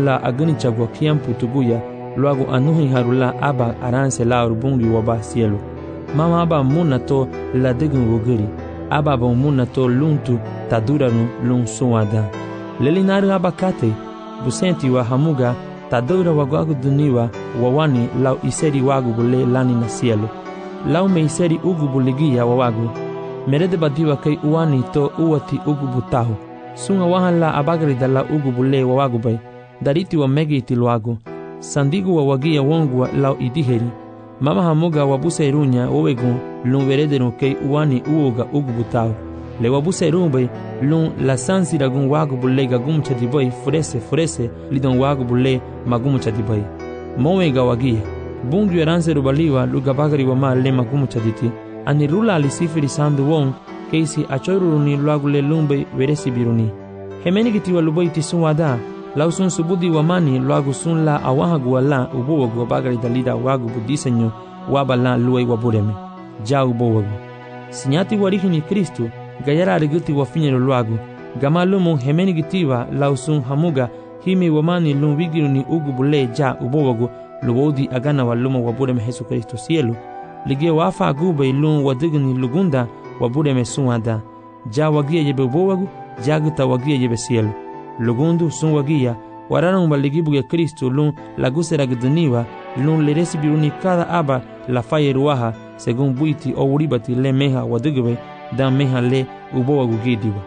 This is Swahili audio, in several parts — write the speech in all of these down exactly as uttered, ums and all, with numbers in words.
la agani chagua kiampu tuguya luago anuhi harula aba aranse la urbungi waba cielo mama aba muna to la degun wogiri aba ba muna to luntu taduranu lun suada lelinaru aba kate busenti wa hamuga tadura wagwagu duniwa wawani lau iseri wagu bule lani na cielo lau me iseri ugu buligia wawagu merede badiwa kai uani to uwati ugu butahu sunga wahan la abagari dala ugu bule wawagu bay dariti wa megi itiluagu sandigu wa wagia wongwa lau idiheri mama hamuga wabusa irunya wawegu lun veredenu kai uani uoga ugu butahu le wabusa irumbe lun la sansi ragun wagu bule gagum chadiboy furese furese lidon wagu bule magum chadiboy mowega wagia bungu eranse rubaliwa lugabagari wa ma le magum chaditi ani rula alisifiri sandu won keisi achoiruruni luagule lumbe veresi biruni hemeni gitiwa luboi tisuwada lausun subudi wamani luagu sun la awahagu wala ubowagu wabagari dalida wagu budisenyo wabala luai wabureme ja ubowagu sinyati warihini Kristu gayara ariguti wafinyero luagu gamalumu hemeni gitiwa lausun hamuga himi wamani lumwigiruni ugu bule ja ubowagu luwodi agana walumu wabureme Jesu Kristu cielo lige wafa agube ilun wadigni lugunda wabureme suwada ja wagia yebe ubowagu jaguta wagia yebe cielo lugundu sun wagia wararan baligibu ya Kristo lun lagusera gduniwa lun leresi biruni cada aba la fayeruaha según buiti o uribati le meha wadigbe da meha le ubowagu gidiwa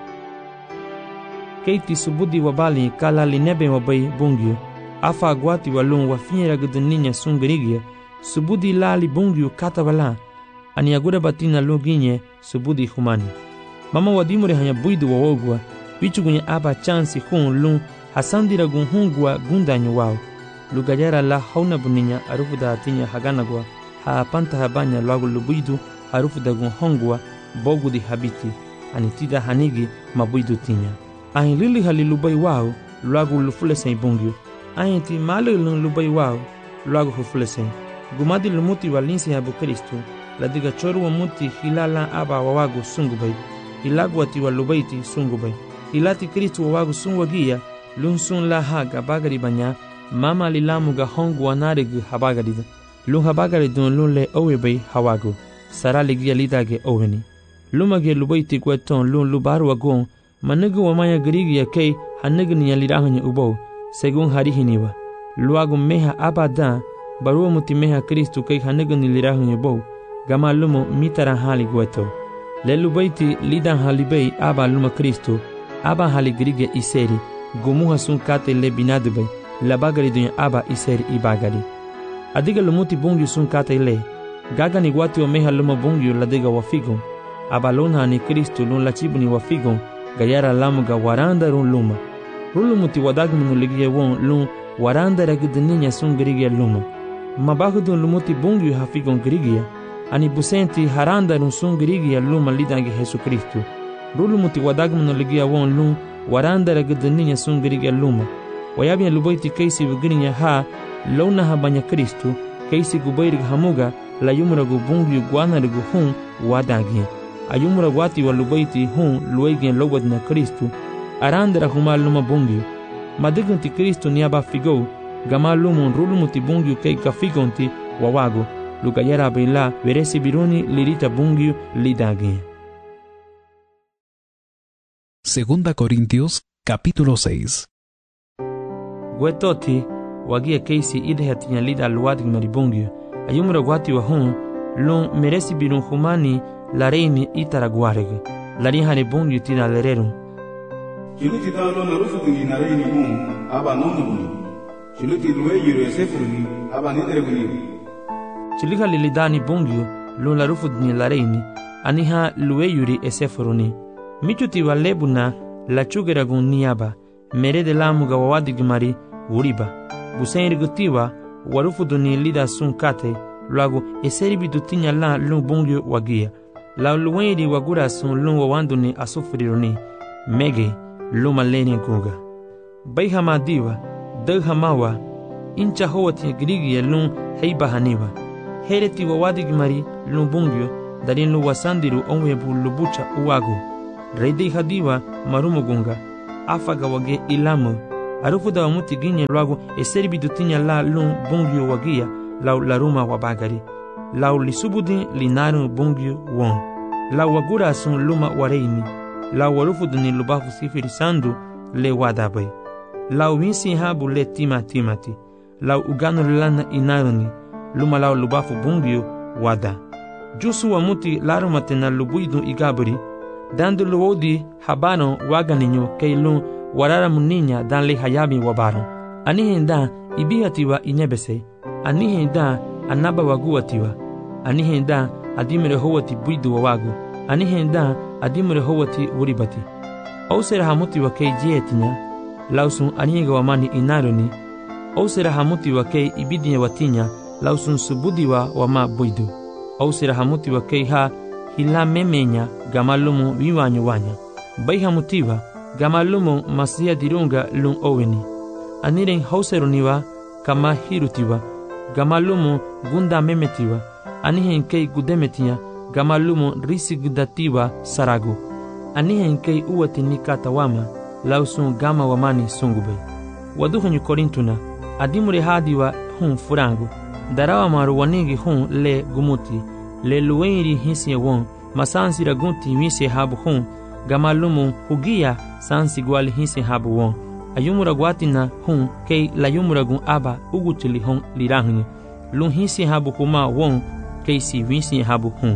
keiti subudi wabali kala linebe wabai bungyo afa agwati walun wafinyera gduninya sun gerigia subudi lali bungyo katabala ani agura batina loginye subudi humani mama wadimure hanya buidu wawogwa bichugunya aba chansi hun lun hasandira gun hungwa gundanyo wao lugajara la hauna buninya arufu da atinya haganagwa ha panta habanya lagu lubuidu arufu da gun hongwa bogu di habiti anitida hanigi mabuidu tinya ahin lili halilubai wao lagu lufulesen bungyo ahin ti malu lun lubai wao lagu hufulesen gumadi lumuti walinsi habu Kristu ladiga choru wa muti hilala aba wawagu sungubai ilagu ati walubaiti sungubai ilati Kristu wawagu sunwagia lun sun la haga bagari banya mama lilamu ga hongu wanarigu habagarida lun habagaridun lun le owebai hawagu sara ligia lidage oweni lumage lubaiti kweton lun lubaru wagon manugu wamaya garigia kei hanigni yalirahanya ubo segun harihiniwa luagu meha abada baruwa muti meha Kristu kei hanigni lirahanya ubo gama lumo mitara hali gweto le lubaiti lidan halibei aba luma Kristu aba hali garigia iseri gumuha sun kate le binadube la bagari dunya aba iseri ibagari adiga lumuti bungi sun kate le gaga ni wati wa meha luma bungi la diga wafigon aba luna ni Kristu lun la chibuni wafigon gayara lamuga waranda run luma rulumuti wadagmunu ligie won lun waranda ragidninya sun garigia luma mabagudun lumuti bungi hafigon garigia ani busenti haranda run sun garigia luma lidangi Jesu Kristu rulumuti wadagmunu ligia won lun waranda ragidninya sun garigia luma wayabnya lubaiti keisi vigrinya ha launa habanya Kristu keisi gubairig hamuga la yumra gubungi guana rigu hun wadagi ayumra wati wa lubaiti hun luegen lobadna Kristu arandra humal luma bungi madigunti Kristu niaba figo gamalumun rulumuti bungi kei kafigonti wawago lugayara bela veresi biruni lirita bungi lidagi. Segunda Corintios capítulo seis. Gwetoti wagia keisi idhe atinya lida alwadig maribungyo ayumra gwati wa hun lun meresi birun humani la reini itara gwareg la rihane bungyo tina lererum Chiluti talo na rufu tungi na reini hun aba nonuguni Chiluti luwe yiro esefuruni aba nidreguni Chilika lilidani bungyo lun la rufu tungi la reini aniha luwe yuri esefuruni michuti wa lebuna la chugeragun niaba merede lamuga wawadig mari uriba busain rigutiwa warufu duni lida sun kate luago eseri bidutinya la lun bungyo wagia la luweiri wagura sun lun wawanduni asufriruni mege luma leni guga baihama diwa daghamawa incha howati grigia lun heiba haniwa hereti wawadig mari lun bungyo darin lu wasandiru onwebu lubucha uwago reidi hadiwa marumugunga afaga wage ilamu Arufu da wamuti ginye luagu e serbidu tinya la lun bungyo wagia lau laruma wabagari. Lau lisubudin linaru bungyo won. Lau wagura sun luma wareini. Lau warufu duni lubafu sifiri sandu le wadabai. Lau winsi habu le tima timati. Lau uganu lana inaruni. Luma lau lubafu bungyo wada. Jusu wamuti laruma tena lubuidu igaburi. Dandu luodi habano waganinyo keilun warara muninya dan le hayabi wabaro. Anihenda ibihatiwa inebese. Anihenda anaba waguatiwa. Anihenda adimere howati buidu wawagu. Anihenda adimere howati uribati. Ausera hamuti wa kei jietinya. Lausun aniga wamani inaruni. Ausera hamuti wa kei ibidinya watinya. Lausun subudiwa wama buidu. Ausera hamuti wa kei ha hila memenya gamalumu viwanyo wanya. Bai hamutiwa gamalumu masia dirunga lun oweni. Aniren hauseruniwa kama hirutiwa. Gamalumu gunda memetiwa. Anihen kei gudemetinya gamalumu risi gudatiwa saragu. Anihen kei uwati nikata wama lausun gama wamani sungube. Waduhanyu korintuna adimure hadiwa hun furangu. Darawa maru wanigi hun le gumuti. Le luenri hisi won masansi ragunti wisi habu hun. Gamalumu hugia sansi gwali hisi habu won. Ayumura guatina hun kei layumura gun aba ugutili hun lirahni. Lun hisi habu huma won kei si wisi habu hun.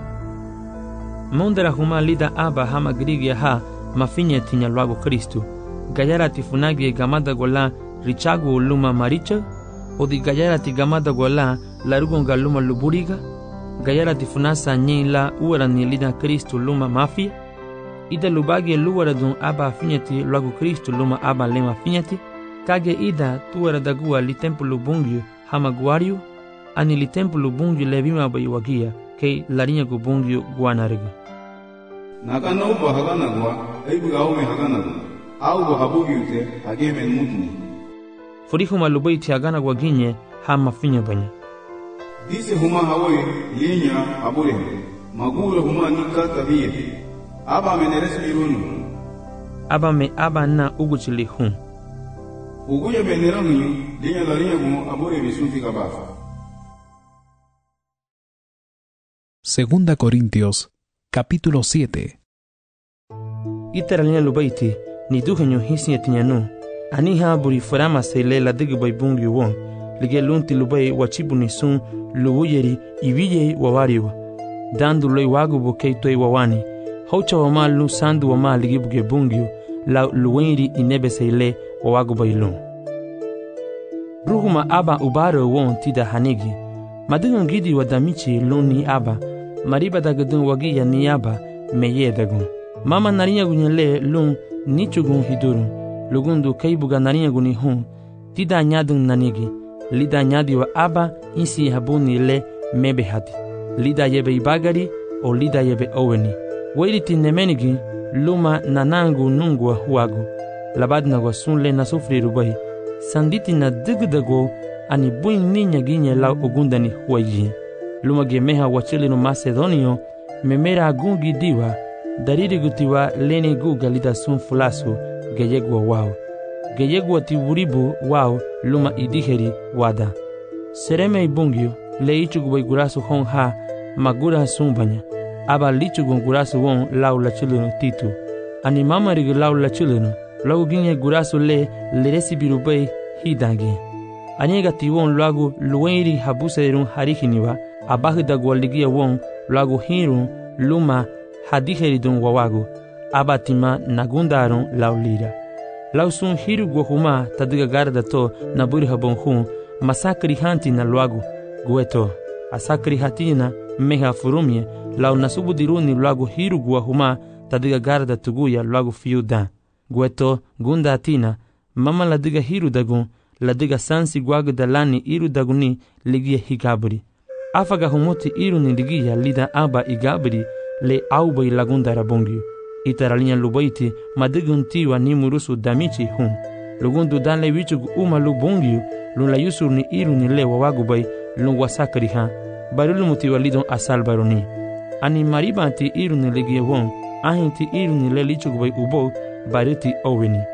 Mondera huma lida aba hama grigia ha mafinya tinya luago Kristu. Gayara tifunagi gamada gola richagu luma maricha. Odi gayara ti gamada gola larugonga luma luburiga. Gayara tifunasa nyila uara ni lida Kristu luma mafia. Ida lubagi luara dun aba finyati luago Kristu luma aba lema finyati. Kage ida tuara dagua li tempulu bungyu hama guariu. Ani li tempulu bungyu levima bayiwagia kei larinya gu bungyu guanariga. Nakana uba hagana gua, aibu gaume hagana gua. Au gua habugi ute hagemen mutni. Furihu malubai ti hagana gua ginye hama finya banya. Dise huma hawoye linya habure. Magura huma nikata hiye. Aba meneres mirunu. Aba me aba na uguchili hun. Uguya meneranu linya larinya gu abure bisunti kabafa. Segunda Corintios, capítulo siete. Itaralina lubaiti, ni duhenyo hisi etinyanu. Aniha buri farama se le la digubay bungi won. Lige lunti lubay wachibu ni sun luwuyeri ibiye wawariwa. Dandu loy wagu bukei toi wawani. Haucha wama lu sandu wama ligibuge bungio. La luwenri inebe se le wawagu bailun. Ruhuma aba ubaro won tida hanigi. Madigun gidi wadamichi luni aba. Mariba dagadun wagiya ni aba meye dagun. Mama narinya gunyele lun nichugun hidurun. Lugundu kaibuga narinya guni hun. Tida nyadun nanigi. Lida nyadi wa aba insi habuni le mebe hati. Lida yebe ibagari o lida yebe oweni. Wailiti nemenigi luma nanangu nungwa huagu. Labadna wa sunle na sufri rubai. Sanditi na digdago ani buin ninya ginye lau ugundani huayi. Luma gemeha wachilinu Macedonio memera gungi diwa. Dariri gutiwa lene guga lida sun fulasu geyegwa wao. Geyegwa tiwuribu wao luma idiheri wada. Sereme ibungyo le ichugu gurasu hon ha magura sumbanya. Aba lichugu gurasu won lau la chilinu titu. Ani mama rigi lau la chilinu. Lau ginye gurasu le leresi birubay hidangi. Anyega tiwon lagu luenri habuserun harihiniwa. Abahida gwaligia won lagu hirun luma hadiheridun wawagu. Abatima nagundarun laulira. Lausun hiru guahuma tadiga garda to naburi habon hun. Masakri hanti na luagu gueto. Asakri hatina meha furumye. Lau nasubudiruni lagu hiru guahuma tadiga garda tuguya lagu fiudan. Gueto gunda atina. Mama ladiga hiru dagun. Ladiga sansi guagu dalani iru daguni ligia higaburi. Afaga humuti iru ni ligia lida aba igaburi le aubai lagunda rabongyu. Itaralinya lubaiti madiguntiwa ni murusu damichi hun. Lugundu danle wichugu uma lubongyu lula yusur ni iru ni le wawagubai lu wasakari ha. Barulu mutiwa lidon asal baroni. Ani maribanti iru ni ligia won. Ahinti iru ni le lichugubai ubo bariti oweni.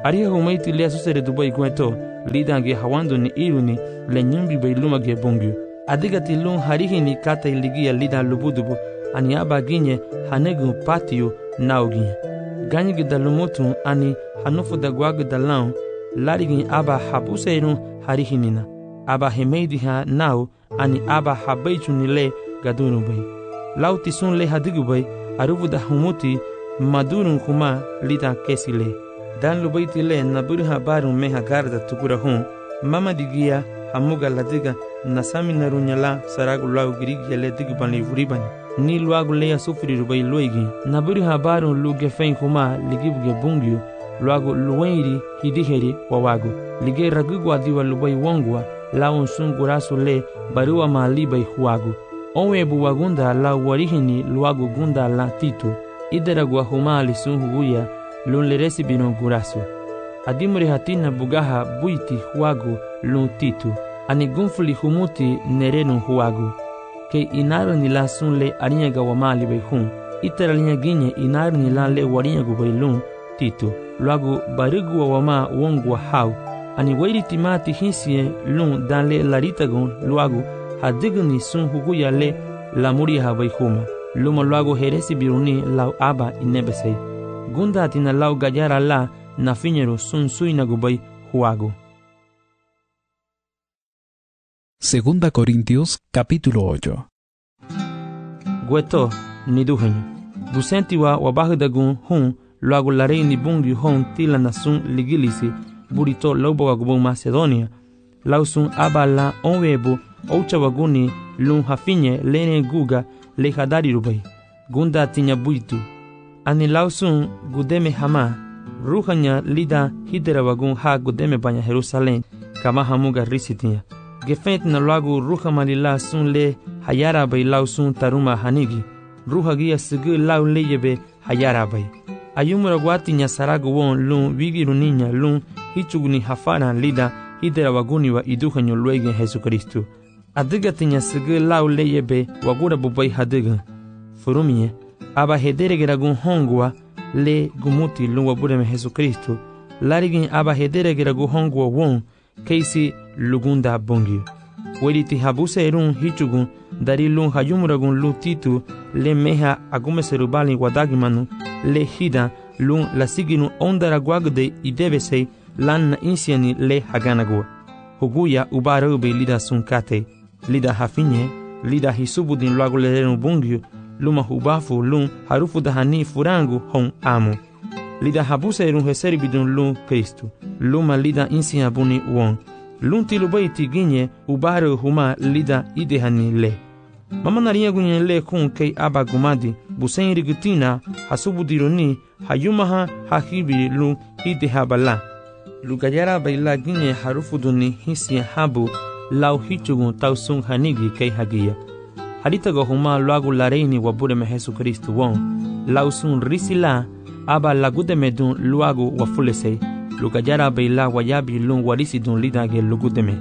Ariha humaiti le asusere dubai gueto, lidange hawando ni iruni, le nyumbi bay lumage bungyu. Adigati lun harihini kata iligia lidan lubudubu, ani aba ginye hanegu patio nauginye. Ganyigi da lumutu ani hanufu da guagu da laun, larigin aba habuseirun harihinina. Aba hemeidi ha nau, ani aba habeichunile gadunu bay. Lauti sun le hadigu bay, arubu da humuti madurun kuma lidan kesile. Dan lubaiti le naburi habarun meha garda tukura hun, mama digia hamuga ladiga nasami narunyala saragu lau girigi le digu bani vuribani. Ni luagu le asufri rubai luigi, naburi habarun luge fein kuma ligibuge bungyu, luagu luweniri hidiheri wawagu. Lige ragugu adiwa lubai wongwa, laun sun gurasu le barua malibai huagu. Onwe buwagunda la warihini luagu gunda la titu, idaragua humali sun huguya, lun le recibino gurasu. Adimure hatina bugaha buiti huagu lun titu, ani gunfuli humuti nerenu huagu. Ke inaru ni la sun le arinyaga wamali bai hun, itara linya ginye inaru ni la le warinyagu bai lun titu, luagu barigu wa wama wongwa hau, ani wairi timati hinsie lun dan le laritagun luagu, hadigu ni sun huguya le la muria bai huma, luma luagu heresi biruni lau aba inebesei. Gunda atina lau gayara la na fiñero sun suinagubai huago. Segunda Corintios capítulo ocho. Gueto ni duhenyo. Busentiwa wabahudagun hun luago larei ni bungi hon tila na sun ligilisi burito lobo Macedonia. Lau sun aba la onwebo oucha waguni lun hafinye lene guga le hadari rubai. Gunda tinya buitu. Ani lausun gudeme hama, ruhanya lida hidera wagun ha gudeme banya Jerusalem, kama hamuga risitinya. Gefent na lagu ruha malila sun le hayara bay lausun taruma hanigi, ruha gia sigi lau leyebe hayara bay. Ayumura guatinya saragu won lun wigiru ninya lun hichuguni hafana lida hidera waguni wa iduhanyo luegen Jesucristo. Adigatinya sigi lau leyebe wagura bubay hadiga. Furumie, aba hederegeragun hongwa le gumuti luwa bureme Jesucristo, larigin aba hederegeragun hongwa won keisi lugunda bongi. Weriti habuse erun hichugun dari lun hayumuragun lu titu le meha agume serubali wadagimanu le hida lun lasiginu ondara guagde idebesei lan na insiani le haganagua. Huguya ubarube lida sunkate, lida hafinye, lida hisubudin luagu lerenu bungyu, luma hubafu lun harufu dahani furangu hon amu. Lida habuse erun heseri bidun lun Kristu, luma lida insia buni won. Lun tilubaiti ginye ubaru huma lida idehani le. Mama naria gunye le kun kei aba gumadi, busen rigutina hasubudironi hayumaha hakibi lun idehabala. Lugayara baila ginye harufu duni hisia habu lau hichugun tausun hanigi kei hagia. Haritago huma luagu lareini wabureme Jesucristo won, lausun risila aba lagudeme dun luagu wafulesei, lugayara baila wayabi lun warisi dun lidage lugudeme.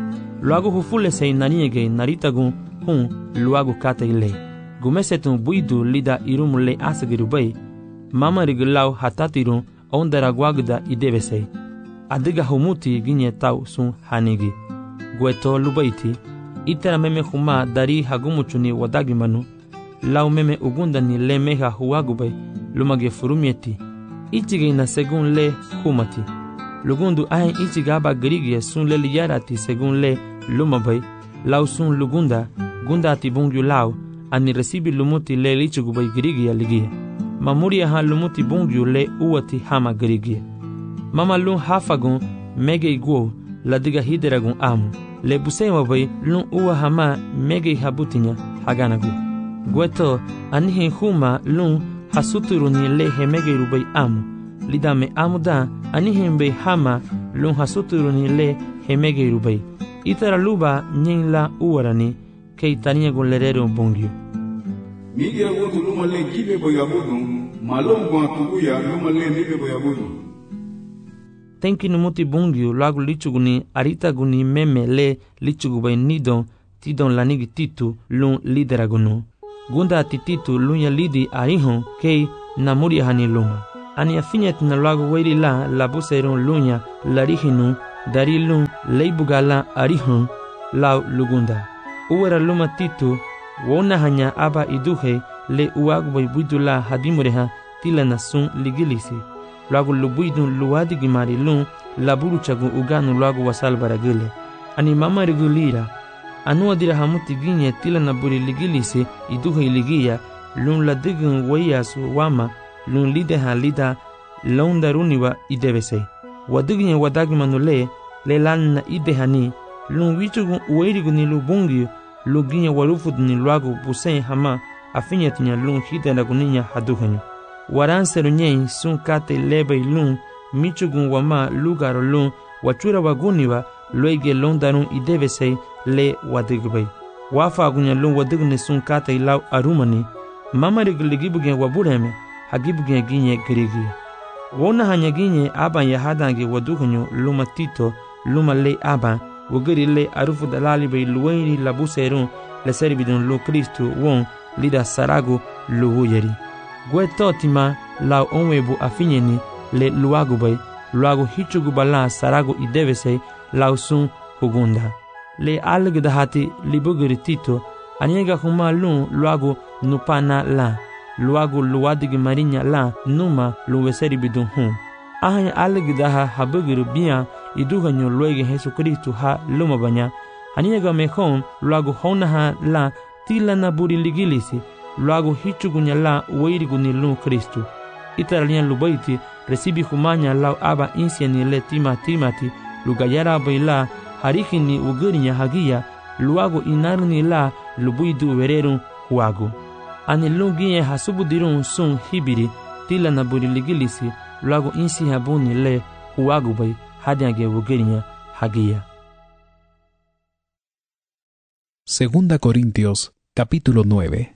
Luagu hufulesei naniege naritagun hun luagu kata ile. Gumesetun buidu lida irumu le asagirubay, mama rigilau hatatirun ondara guagda idebesei. Adiga humuti ginye tau sun hanigi. Gueto lubaiti, itara meme huma dari hagumuchuni wadagimanu, lau meme ugundani le meha huagubay, lumage furumieti. Ichige na segun le humati. Lugundu ahen ichiga aba grigie sun le liyarati segun le lumabay, lau sun lugunda, gunda ati bungyu lau, ani resibi lumuti le lichugubay grigie ligie. Mamuria ha lumuti bungyu le uwati hama grigie. Mama lun hafagun mege iguo la diga hideragun amu. Le busema bay lun uwa hama mege habutinya haganagu. Gueto anihin huma lun hasuturuni le hemege rubay amu. Lidame amu da anihin bay hama lun hasuturuni le hemege rubay. Itara luba nyin la uwarani kei tania gun lerero bongyo. Migira gotu luma le gibe boyabudu, malom gwa tuguya luma le nibe boyabudu. Tenki numuti bungyu lagu lichuguni arita guni meme le lichugubay nidon tidon lanigi titu lun lideragunu. Gunda tititu lunya lidi arihon kei namuri hani luma. Ani afinyet na luago weiri la la buseron lunya larihinu darilun leibugala arihun lau lugunda. Uwera luma titu wona hanya aba iduhe le uagway buidula hadimureha tila na sun ligilisi. Luago lubuidun luadi gimari lun laburu chagu uganu luago wasal baragile. Ani mama regulira anu adira hamuti ginye tila na buri ligilisi iduhe iligia lun la digun waya su wama lun lideha lida laundaruniwa idebese. Waduginye wadagimanule le lan na idehani lun wichugun uweiriguni lubungi luginya warufudni luago busen hama afinyatinya lun hidena guninya haduhanyo. Waranseru nyei sun kate lebay lun michugun wama lugaro lun wachura waguniwa luege londarun idebese le wadigubay. Wafa agunya lun wadigni sun kate lau arumani mamarigiligibugyen wabureme hagibugyen ginye girigi. Wona hanya ginye aban yahadange waduhanyo luma tito luma le aban wogeri le arufu dalali bay luweiri labuserun le servidun lu Kristu won lida sarago luwuyeri. Gwe totima lau onwebu afinyeni le luagu bay luagu hichugu bala sarago idevese lau sun hugunda. Le algdahati libugeri tito aniega huma lun luagu nupana la luagu luadigi marinya la numa luweseri bidun hun. Ahanya algdaha habugeri biya iduhanyo luege Jesu Kristu ha luma banya aniega mehon luagu honaha la tila na buri ligilisi luagu hichugunya la weiriguni lu Kristu. Itaralian lubaiti recibi humanya lau aba insiani le tima timati lugayara baila harihini ugerinya hagia luagu inarni la lubuidu wererun huagu. Ani lungiye hasubudirun sun hibiri tila na buri ligilisi luagu insi habuni le huagu bay hadiage ugerinya hagia. Segunda Corintios, capítulo nueve.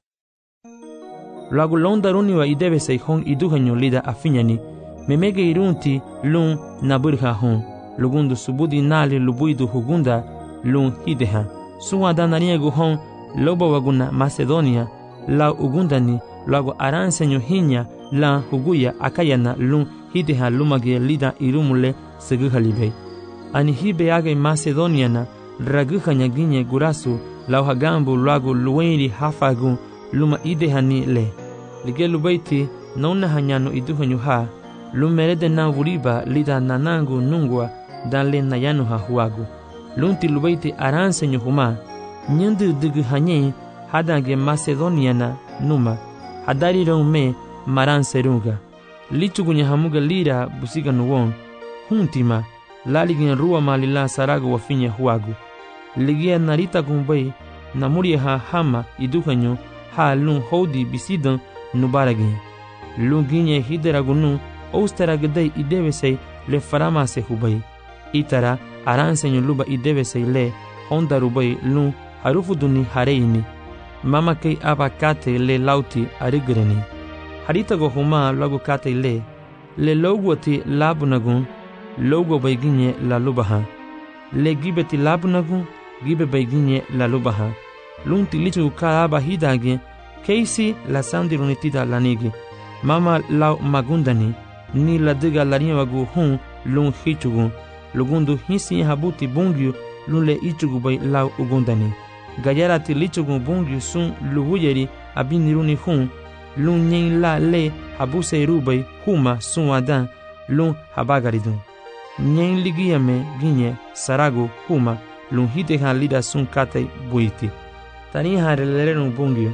Luagu londaruniwa idebe seihon iduhanyo lida afinyani memege irunti lun naburha hon lugundu subudi nali lubuidu hugunda lun hideha suwa dananiegu hon loba waguna Macedonia la ugundani luagu aransenyo hinya la huguya akayana lun hideha lumage lida irumule seguhalibei. Ani hibe age Macedoniana raguhanya ginye gurasu lau hagambu luagu luweiri hafagun luma idehani le. Lige lubaiti nauna hanyano iduhanyo ha lumerede na wuriba lida nanangu nungwa danle nayano ha huagu. Lunti lubaiti aransenyo huma nyandu dugu hanye hadange Macedoniana numa hadari raume maranserunga. Lichugunya hamuga lira busiga nuwon huntima laligin ruwa malila sarago wafinya huagu. Ligia narita gumbay namuria ha hama iduhanyo ha lun hodi bisidan nubaragin. Lunginye hideragunu oustaragdei idebesei le faramase hubay. Itara aransenyo luba idebesei le honda rubay lun harufuduni hareini. Mama kei aba kate le lauti arigreni. Haritago huma lagu kate le le logwati labunagun logo bayginye la lubaha. Le gibeti labunagun gibe bayginye la lubaha. Lunti lichu ka aba hidage keisi la sandirunitida lanigi. Mama lau magundani ni la diga larinwagu hun lun hichugu. Lugundu hisi habuti bungyu lun le ichugu bay lau ugundani. Gayarati lichugu bungyu sun luhuyeri abiniruni hun lun nyen la le habuse rubay huma sun wadan lun habagaridun. Nyen ligiyame ginye sarago huma lun hideha lida sun kate buiti. Tani hareleren bungyu.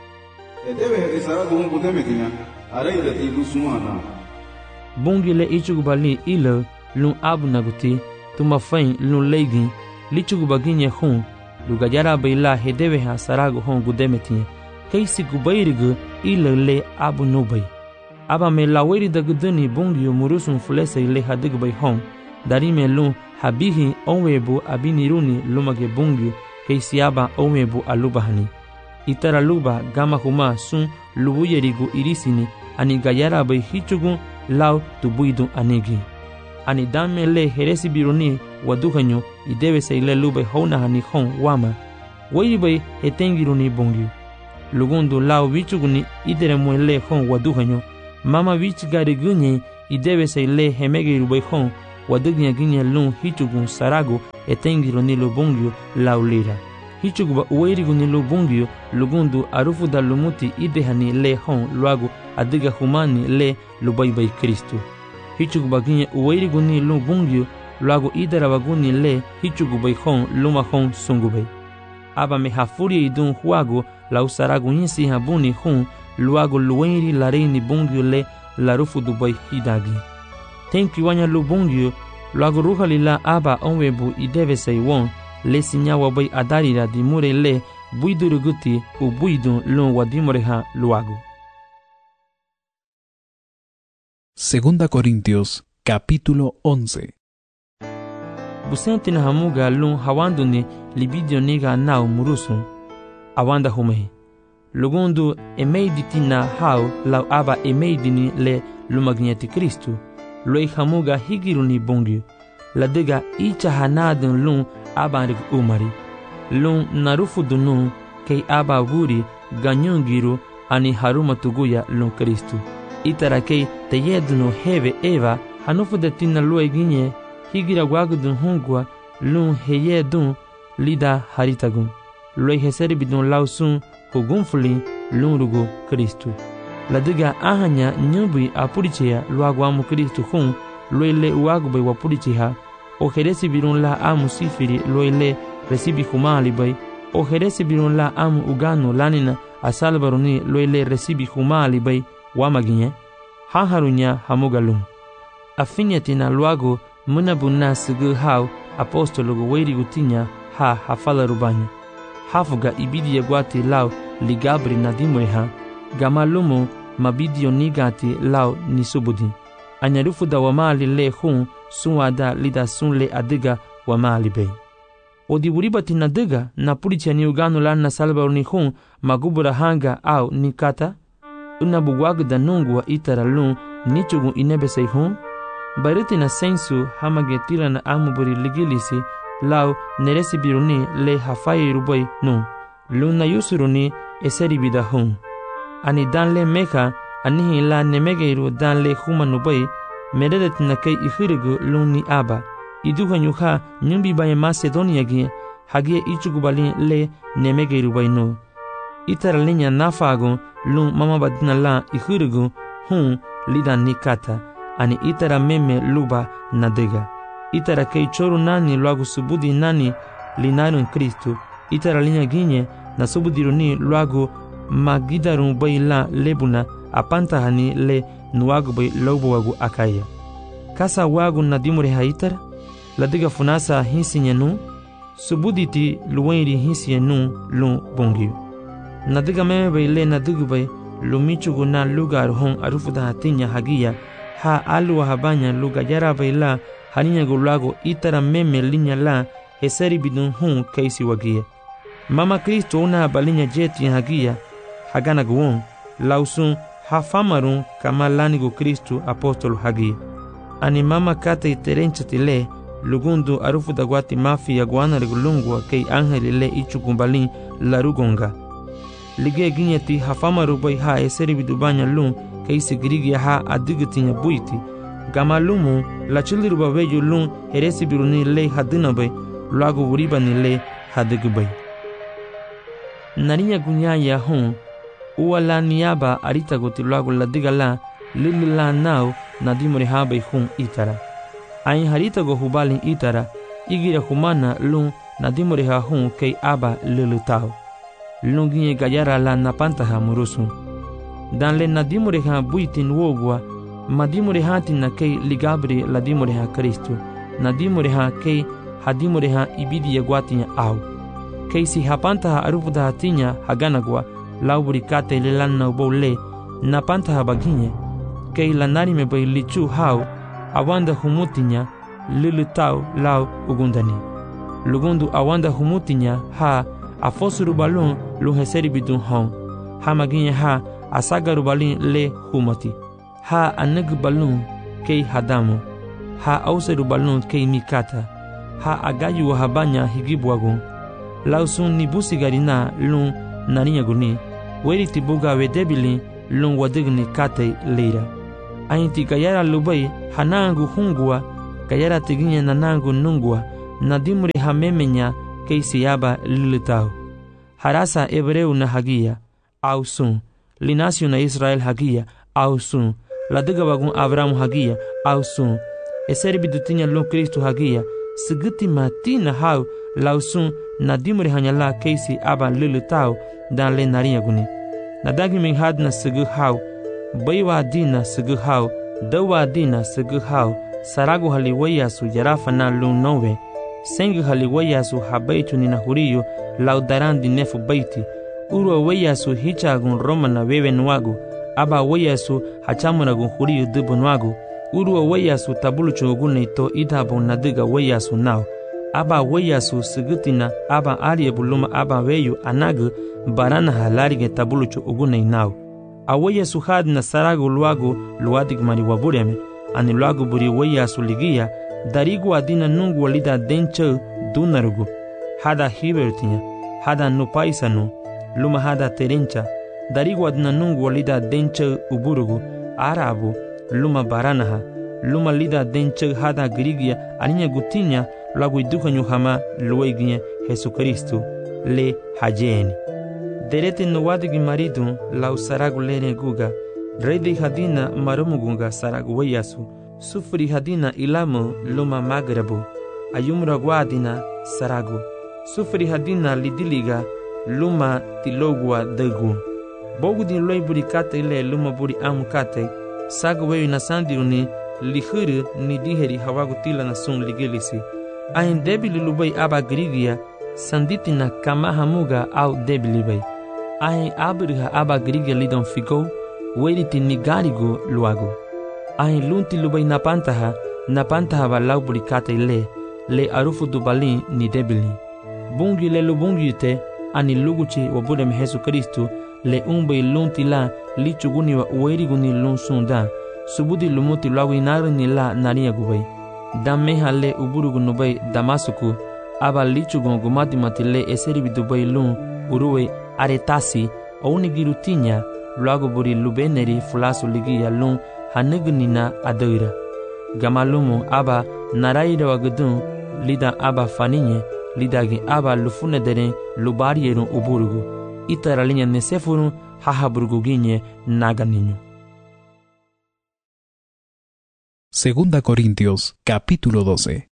Edebe esarago hun budemetinya araida ti lusumana. Bungyu le ichugu bali ilo lun abunaguti tumafain lun leigin lichugu baginye hun lugajara bayla hedebe ha sarago hun gudemetinya. Keisi gubairigu ilo le abu nubay. Aba me laweri dagudani bungyu murusun fulese le hadigubay hon. Darime lun habihi onwebu abiniruni lumage bungyu keisi aba onwebu alubahani. Itara luba gama huma sun lubuyerigu irisini ani gayara bay hichugun lau tubuidun anigi. Ani dame le heresi biruni waduhanyo idebe se le lubay honahani hon wama. Wairibay hetengiruni bungyu. Lugundu lau bichuguni idere muele hon waduhanyo mama wich gari gunye i debe se le hemege rubayhon wadugnya ginye lun hichugun sarago etengiro ni lubungyo laulira hichuguba uweirigu ni lubungyo lugundu arufu da lumuti idehani le hon luago adiga humani le lubaybay Kristo hichuguba ginye uweirigu ni lubungyo luago idarabaguni le hichugubay hon luma hon sungubay aba me hafuria idun huago la usarago nyisi habuni hun luago luweiri la reini bungyo le la rufu dubay hidagi tenki wanya lubungyo luago ruhali la aba onwebu ideve say won le sinyawa bay adarira di mure le buiduruguti u buidun lun wadimoreha luago. Segunda Corintios capítulo once. Busenti na hamuga lun hawanduni libidio niga nao murusun awanda humehi lugundu emeiditina hao lau aba emeidini le lumagneti Kristu loi hamuga higiruni bungyu ladega icha hanadun lun abanrig umari lun narufu dunun kei aba guri ganyungiru ani haruma tuguya lun Kristu itara kei teyeduno heve eva hanufu detina lue ginye higira wagudun hungwa lun heyedun lida haritagun loi heseribidun lausun hugunfuli lun rugo Kristu ladiga ahanya nyubi apurichea luagu amu Kristu hun loile uagubay wapuricheha o heresi birun la amu sifiri loile resibi humali bay o heresi birun la amu ugano lanina asalbaruni loile resibi humali bay wamaginye haharunya hamugalum afinyatina luagu munabuna sigu hau apostologo weirigu tinya ha hafala rubanya hafuga ibidi yagwati lau ligabri nadimuriha gamalumu mabidio nigati lau nisubudi anyarufu da wamali le hun sunwada lida sunle adiga wamali bay odiburibati nadiga na puricha ni uganu lan na salbaru ni hun magubura hanga au nikata unabugwagda nungu wa itara lun nichugu inebesay hun bariti na sensu hamagetila na amuburi ligilisi lau neresi biruni le hafai rubai nu luna yusuruni eseri bida hun ani danle meka anihi la nemegeiru danle humanubai meredet na kei ihirigu luni aba iduha nyuha nyumbi baye Macedonia gi hagie ichugubali le nemegeiru bai nu itara linya nafagu lun mama badina la ihirigu hun lidan nikata ani itara meme luba nadega itara kei choru nani luagu subudi nani linarun Kristu itara linya ginye na subudiruni luagu magidarun bai la lebuna apantahani le nuagu bai lobo wagu akaya kasa wagu nadimure haitara ladiga funasa hinsinyenu subuditi luwenri hinsinyenu lun bungyu nadiga meme bai le nadigu bai lumichugu na lugar hon arufuda hatinya hagia ha alu habanya luga yara bai la haninya gulago itara meme linya la heseri bidun hun kaisi wagia mama Kristo una balinya jeti hagia hagana guon lausun hafamarun kama lanigo Kristo apostol hagia ani mama kate terenchati lugundu arufu dagwati mafi ya guana regulungwa kei angeli le ichukumbalin larugonga lige ginyeti hafamaru bai ha eseri bidubanya lun kei sigirigi ha adigitinya buiti gama lumu la chiliru babeju lun heresi biruni le hadina bai luagu uribani le hadigu bai narinya gunyaya hun uwala niaba arita goti luagu ladiga la lilila nao nadimuri ha bai hun itara ain harita go hubalin itara igira humana lun nadimuri ha hun kei aba lilutao lun ginye gayara la napantaha murusun dan le nadimuri ha buitin wogwa madimuri hatin na kei ligabri ladimuri ha Kristu nadimuri ha kei hadimuri ha ibidi yagwatinya au kei si hapantaha arufuda hatinya haganagwa lauburi kate lilanna ubole napantaha baginye kei lanarime bai lichu hau awanda humutinya lilutau lau ugundani lugundu awanda humutinya ha afosuru balun luheseri bidun hon ha maginye ha asagaru balin le humati ha aneg balun kei hadamu ha auseru balun kei mikata ha agayu habanya higibwagun lausun nibusigarina lun narinya guni weri tibuga wedebili lun wadigni kate leira ainti kayara lubai hanangu hungua kayara tiginya nanangu nungua nadimuri hamemenya keisi aba lilitau harasa hebreu na hagia au sun linasio na Israel hagia au sun ladiga bagun Abraham hagia au sun eseri bidutinya lun Kristo hagia sigiti matina hau lausun nadimuri hanyala keisi aba lilitau dan le naria guni nadagi min hadna sigu hau baiwa dina sigu hau dawa dina sigu hau saragu haliwaya su jarafa na lun nowe sengi haliwaya su habaitu nina huriyo laudarandi nefu baiti uro waya su hichagun roma na wewe nuagu aba waya su hachamuna gun huriyo dubu nuagu uro waya su tabulu chugune ito idabo nadiga waya su nao aba waya su sigitina aba ariye buluma aba weyu anagu barana halarige tabulu chugune nao awaya su hadna saragu luagu luadig mari wabureme ani luagu buri waya su ligia darigu adina nungu walida denche dunarugu hada hibertinya hada nupaisanu luma hada terencha darigu adina nungu walida denche uburugu arabu luma baranaha luma lida denche hada grigia aninya gutinya luagu idukanyu hama lueginya Jesu Kristo le hajeni derete nuwadigi maridu lau saragu lene guga redi hadina marumugunga saragu wayasu sufri hadina ilamu luma magrabu ayumra guadina saragu sufri hadina lidiliga luma tilogwa degu bogudi loi burikate le luma buri amukate sagu weyu na sandiruni lihuru ni diheri hawagu tila na sun ligilisi ahin debili lubai aba grigia sanditina kama hamuga au debili bai ahin abiriha aba grigia lidon figo weriti nigarigo luago ahin lunti lubai napantaha napantaha balau burikate le le arufu dubali ni debili bungi le lubungi te ani luguchi wabudem Jesu Kristo le umbe lunti la lichuguni wa ueriguni lun sunda subudi lumuti luago inari ni la naria gubai dameha le uburugu nubai damasuku aba lichugon gumati matile eseri bidubai lun uruwe aretasi ounigirutinya luago buri lubeneri fulasu ligia lun hanigunina adoira gamalumu aba naraira wagudun lida aba faninye lidagi aba lufunedere lubarieru uburugu itaralinya nesefuru hahaburuguginye naganinyo. Segunda Corintios, capítulo doce.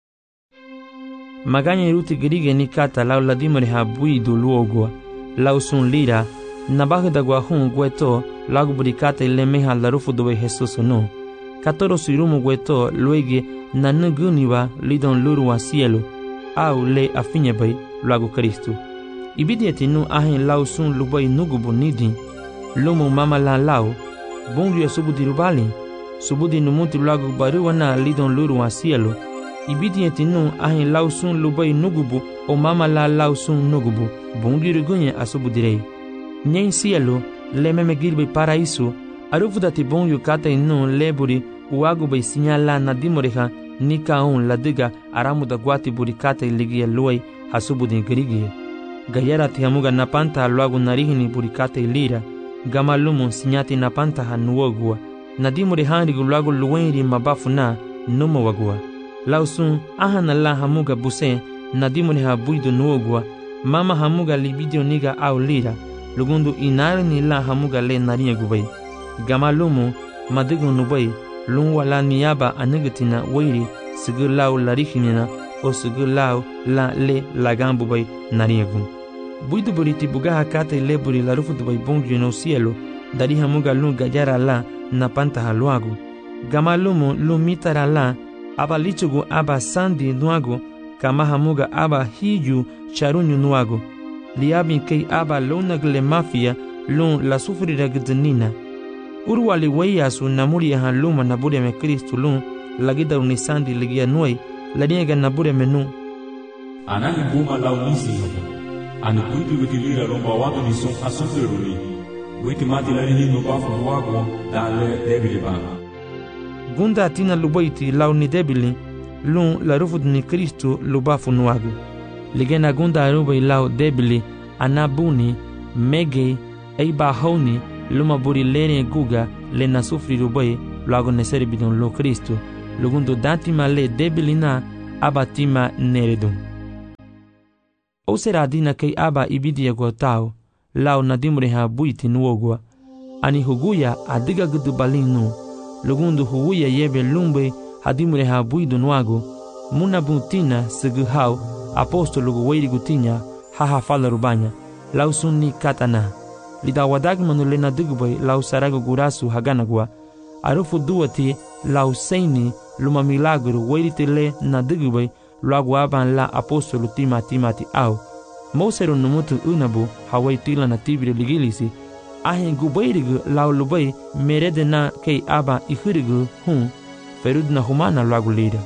Maganya iruti grige ni kata lau ladimari habui du luogua, lau sun lira, nabagda guahun gueto, lagu burikata ile meha larufu dobe Jesus no. Katoro suirumu gueto, luege nanuguniwa lidon luru wa cielo, au le afinyabai, lagu Kristo. Ibidieti nu ahin lau sun lubai nugubu nidi, lumu mama la lau, bungu ya subudi rubali, subudi numuti lagu baruwa na lidon luru wa cielo. Ibidieti nu ahin lau sun lubai nugubu o mama la lau sun nugubu, bungu rugunye asubudirei. Nyen cielo, le meme girbe paraíso, arufudati bungu kata inu leburi, uagu bai sinyala na dimoreha, nika un ladiga aramuda guati burikata iligia luai hasubudi grigie. Gayara tihamuga napanta luagu narihini burikata ilira, gamalumu sinyati napanta hanuogua, nadimure hanrigu luagu luenri mabafu na numo wagua. Lausun ahana la hamuga buse, nadimure habuidu nuogua, mama hamuga libidio niga au lira, lugundu inarini la hamuga le naria gubai. Gamalumu madigu nubai, lungwa la niaba anigatina wairi, sigur lau larihimina, o sigur lau la le lagambu bai nariagun. Buidu buriti bugaha kata ile buri larufu dubai bungi no cielo, dari hamuga lu gajara la napanta haluagu. Gamalumu lu mitara la, aba lichugu aba sandi nuagu, kama hamuga aba hiju charunyu nuagu. Liabin kei aba lunagle mafia lu la sufrira gdnina. Urwali wayasu namuri ya haluma nabure me Kristu lu, lagida unisandi ligia nuai, laniega nabure menu. Anani buma lau nisi hapa. Ani kuitu witilira romba watu ni son asufiruli. Witi mati larini nubafu wako dale debili bana. Gunda atina lubaiti lau ni debili, lu la rufud ni Kristu lubafu nuagu. Ligena gunda arubai lau debili, anabuni, mege, eiba hauni, luma buri lene guga, le nasufri rubai, luego neseri bidon lo Cristo, lugundo datima le debilina aba tima neredum. O será dina kei aba ibidia gotao, lao nadimure ha buiti nuogwa, ani huguya adiga gudu balinu, lugundo huguya yebe lumbe hadimure ha buido nuago, muna buntina seguhau, apostolo guweiri gutinya, haha fala rubanya, lau sunni katana. Lida wadag manule na digubay lau sarago gurasu haganagwa, arufu duati lau seini luma milagro weritele na digubay luagu aban la apostolo tima timati au. Mosero numutu unabu hawai tila na tibire ligilisi, ahen gubayrigu lau lubay merede na kei aba ihirigu hun, ferud na humana luagu lida.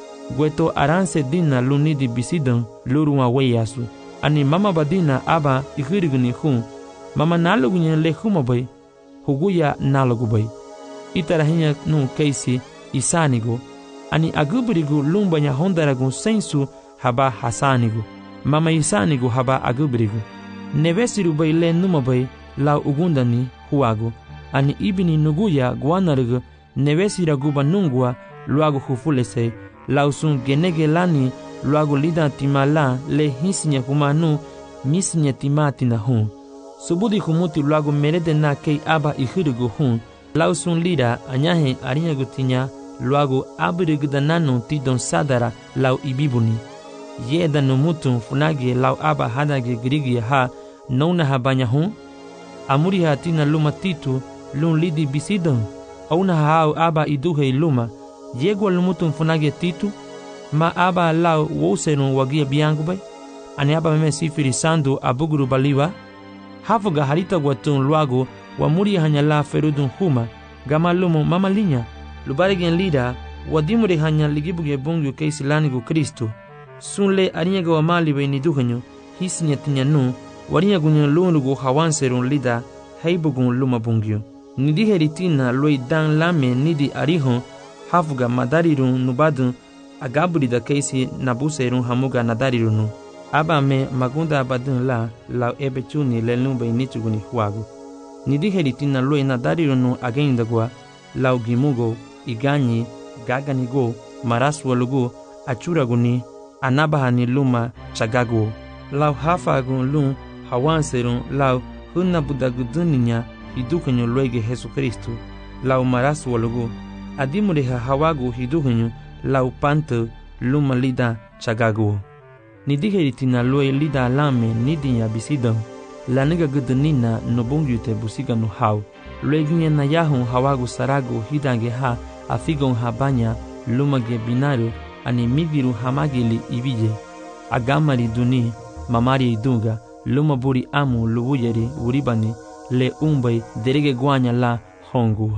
Gueto aranse dina lunidi bisidan luruma weyasu, ani mama badina aba ihirigu ni hun, mama nalugunya le humabay, huguya nalugubay. Itarahinya nu keisi isanigo, ani agubirigu lumbanya hondaragu sensu haba hasanigu, mama isanigu haba agubirigu. Nevesiru bay le numabay la ugundani huagu, ani ibini nuguya guanarigu nevesira guba nungua luagu hufulese, lausun genegelani luagu lida timala le hisinya humanu misinya timatina hun. Subudi humuti luagu merede na kei aba ihirigu hun, lausun lida anyahe arinya gutinya luagu abirigu dananu tidon sadara lau ibibuni. Yeda numutun funagi lau aba hadage girigi ha nona habanya hun, amuri ha tina luma titu lun lidi bisidon, auna hao aba iduhe luma, yegwa lumutun funagi titu, ma aba lau woserun wagia biangu bay, ani aba meme sifiri sandu abuguru baliwa, hafuga harita guatun luagu wa muri hanya la ferudun huma, gama lumu mama linya, lubarigen lida, wadimure hanya ligibuge bungyu keisi lanigu Kristo, sunle ariyaga wa mali bay niduhanyo, hisinya tinya nu, wariyagunyo lunugu hawanserun lida, heibugun luma bungyu. Nidi heritina loi dan lame nidi arihon, hafuga madarirun nubadun, agaburida keisi nabuserun hamuga nadarirunu. Aba me magunda abadun la, lau ebechuni lelumba inituguni huagu. Nidi heritina loi nadarirunu agendagwa, lau gimugo, iganyi, gaganigo, maraswalugu, achuraguni, anabahani luma chagagu. Lau hafagun lun hawanserun lau hunabudaguduninya hidukanyo loige Jesu Kristo, lau maraswalugu, adimureha hawagu hidukanyo lau panto luma lida chagagu. Nidiheritina loe lida lame nidinya bisidon, laniga gudunina nobungyute busiga no hau, loeginya na yahun hawagu saragu hidange ha afigon habanya lumage binaru ani migiru hamagili ibije, agamari duni mamari idunga, luma buri amu lubuyeri uribani le umbay derege guanya la hongu.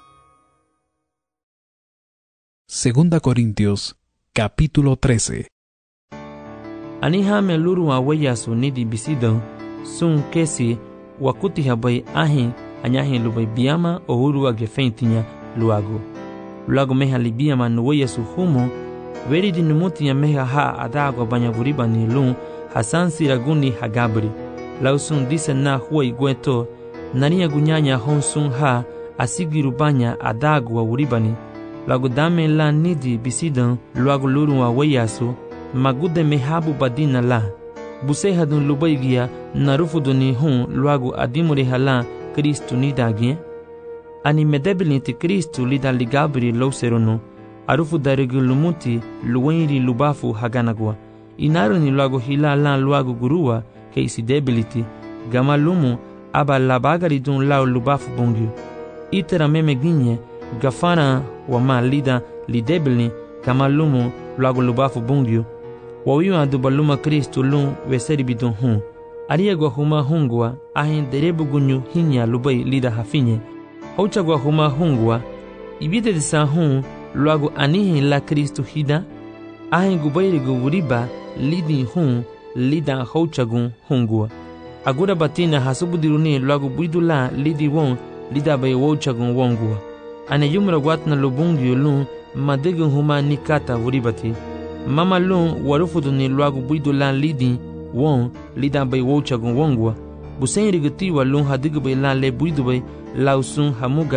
Segunda Corintios, capítulo trece. Anihame luru wa weyasu nidi bisidon, sun kesi wakuti habay ahin anyahin lubay biyama o urua gefentinya luagu. Luagu meha libiyama nuweyasu humo, veri di numutinya meha ha adagwa banya buribani lun hasan siraguni hagabri. Lau sun disa na huwa igweto, nariya gunyanya hon sun ha asigiru banya adagwa uribani. Lagu dame la nidi bisidon luagu luru wa weyasu, magude mehabu badina la. Busehadun lubaigia narufuduni hun luagu adimure hala Kristu nidagien. Ani medebilinti Kristu lida ligabri lauserunu, arufu darigu lumuti luwenri lubafu haganagwa. Inaruni luagu hila la luagu gurua keisi debiliti, gama lumu aba labagaridun lau lubafu bungyu. Itera meme ginye, gafana wama lida lidebilni kama lumu luagu lubafu bungyu. Wawiwa dubaluma Kristu lun weseri bidun hun. Ariagwa huma hungwa ahin derebu gunyu hinya lubai lida hafinye. Hauchagwa huma hungwa ibide disa hun luagu anihin la Kristu hida. Ahin gubairigu wuriba lidi hun lida hauchagun hungwa. Agura batina hasubudiruni luagu buidula lidi won lida bay wauchagun wongwa. Ane yumra watna lubungyu lun madegun huma nikata wuribati. Mama lun warufuduni luagu buidula lidi won lida bay wauchagun wongwa. Busen rigutiwa lun hadigubay la le buidubay lausun hamuga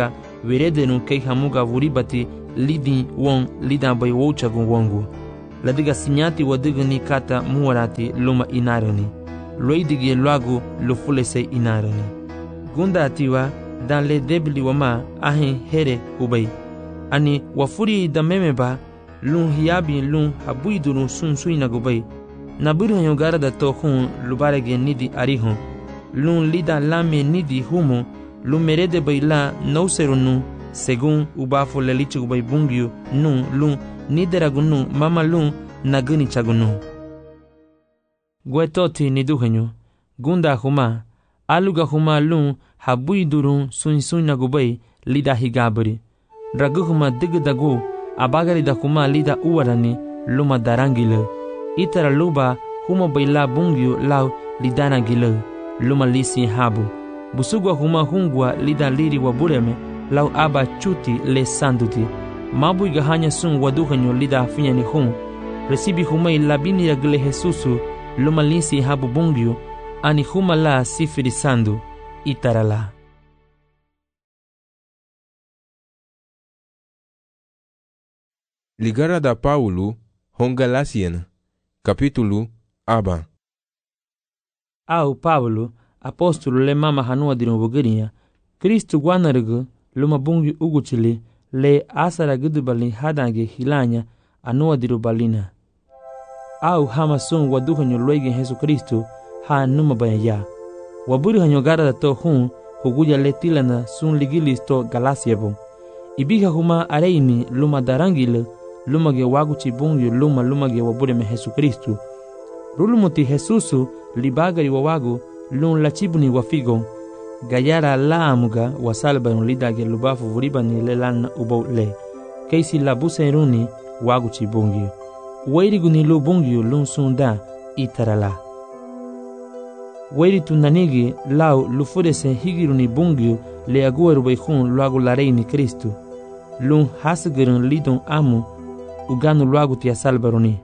weredenu kei hamuga vuribati lidi won lidan bay wochagun wongu ladiga sinyati wadiga ni kata muwarati luma inarani loidige luagu lufulese inarani gunda atiwa dan le debli wama ahin here ubay ani wafuri damemeba lun hiyabi lun habuiduru sun suina gubay naburu yogara da to hun lubarege nidi arihun lun lida lame nidi humo lun merede bayla nouserunu según ubafo lelichu gubay bungyu nun lun nideragunu mama lun naguni chagunu gwetoti niduhenyo gunda huma aluga huma lun habuidurun sun suina gubay lida higabri raguhuma digdagu abagari da huma lida uwarani luma darangile itara luba huma bayla bungyu lau lidana gile luma lisi habu busugwa huma hungwa lida liri wa bureme lau aba chuti le sanduti mabu igahanya sun waduhanyo lida finyani hun resibi huma ilabini ya gile Jesusu luma lisi habu bungyu ani huma la sifiri sandu itara la. Ligara da Paulo Hongalasiana capítulo aba. Au Paulo apóstolo le mama hanua dinu bugirinya Kristu gwanargu luma bungi uguchili le asara gudubali hadange hilanya anua diru balina au hama sun waduhanyo loige Jesu Kristu ha numa baya waburi hanyo gara da to hun huguja le tilana sun ligilisto galasiabo ibiga huma areimi luma darangile luma ge waguchi bungi luma luma ge wabure me Jesu Kristu rulumuti Jesusu libagari wawagu lun lachibuni wafigo gayara laamuga wasalba lidage lubafu vuribani lelan ubo le keisi labuseruni waguchi bungi wairiguni lu bungi lun sunda itarala wairi tunanigi lau lufurese higiruni bungi le agueru beihun luagu lareini Kristu lun hasgirun lidon amu uganu luagu tia salbaruni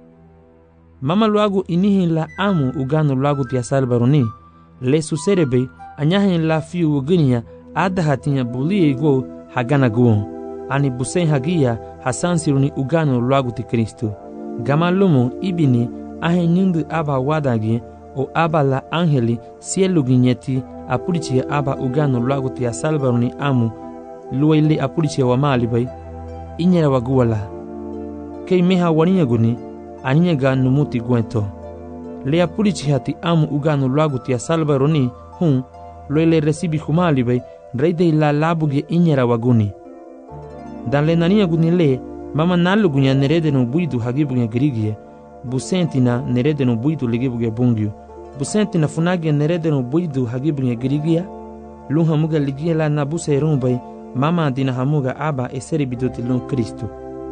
mama luagu inihin la amu uganu luagu tia salbaruni le suserebe anyahin la fiu uginya adahatinya bulie go hagana guon ani busen hagia hasansiruni uganu luagu ti Kristu gama lumu ibini ahin nyundu aba wadagi o aba la angeli sielu ginyeti apurichi aba uganu luagu tia salbaruni amu luwaili apurichi wa malibay inyera waguwala kei meha waninya guni aninya ga numuti gwento le apurichi hati amu uganu luagu tia salbaruni hun loile resibi humali bay reide la labuge inyera waguni dan le naninya guni le mama nalugunya nerede no buidu hagibuge grigie busentina nerede no buidu ligibuge bungyu busentina funage nerede no buidu hagibuge grigia lun hamuga ligia la nabuse rumbay mama dina hamuga aba eseri biduti lun Kristu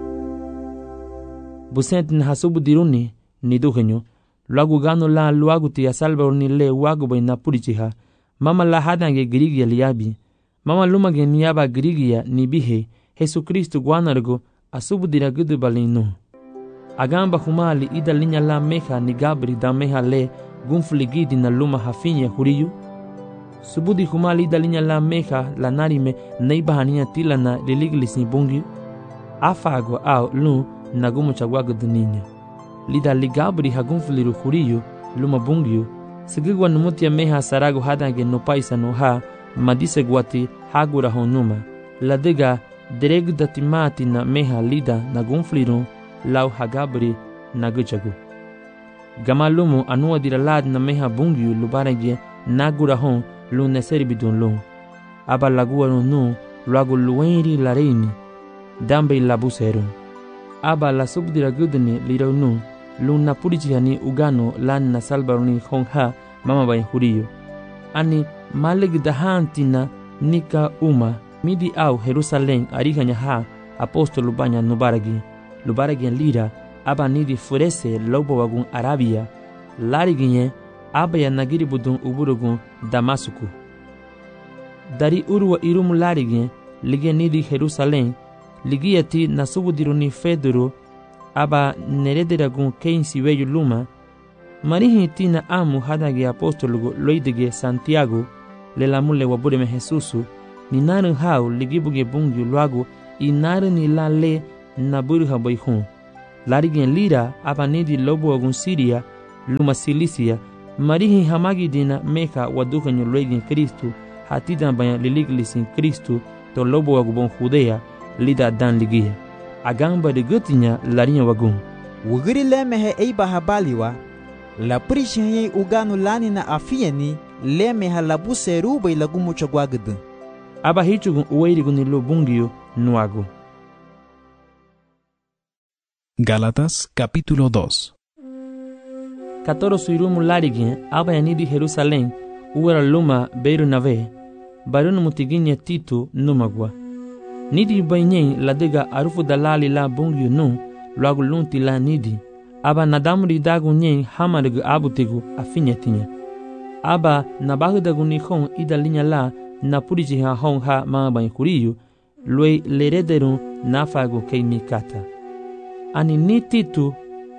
busentina hasubu diruni niduhenyo luagu gano la luagu tia salbaruni le wagu bay napurichiha mama la hadange grigia liabi mama lumage niaba grigia nibihe Jesu Kristu gwanargo asubu dira gudu balinu agamba humali ida linya la meha ni gabri da meha le gunfligidi na luma hafinya huriyu subudi humali ida linya la meha la narime neiba hania tila na liliglis ni bungi afago au lu nagumu chagwago duninya lida ligabri hagunfliru huriyu luma bungiyu sigigwa numutia meha sarago hadange no paisa no ha madise gwati hagura honuma ladega dereg datimati na meha lida na gunfliru lau hagabri na guchagu gamalumu anua diralad na meha bungiyu lubarege nagura hon lu neseri bidun lu aba lagua nu luagu luenri lareini dambe labuseru aba la subdira gudni lirau nu lu napurichihani ugano lan na salbaruni hongha mama bay huriyo ani maleg dahantina nika uma midi au Jerusalem ariganya ha apostolo banya nubaragi lubaragi lira aba nidi furese lobo wagun Arabia lariginye aba ya nagiri budun uburugun Damasuku dari urwa irum lariginye lige nidi Jerusalem ligiyati nasubudiruni Fedoro aba nerederagun keinsi weyu luma marihi tina amu hadage apostolo loidege Santiago le lamule wabureme Jesusu ni narin hau ligibuge bungyu luagu i narin ni la le na burha bai hun. Larigen lira aba nidi lobo agun Siria luma Silisia marihi hamagi dina meka waduka nyolwegen Kristu hatidan bayan liliglisin Kristu to lobo agun Judea lida dan ligia. Agamba de gutinya larinya wagun. Wugiri lemehe eiba habaliwa la prishenye uganu lani na afieni lemeha labu seruba ilagu muchagwagdu. Aba hichugun uweirigun ni lobungio nuagu. Gálatas capítulo dos. Katoro suirumu larigin aba yanidi Jerusalén uwera luma beiru nave barunu mutiginye Tito numagwa. Nidi bainyen ladega arufu dalali la bungio nu luagu lunti la nidi. Aba nadamuri dagu nyen hamarigu abutigu afinyetinya. Aba nabahu dagu nihon ida linya la na puriji ha hon ha mama kuriyu lue lerederun nafagu kei mikata. Ani ni Titu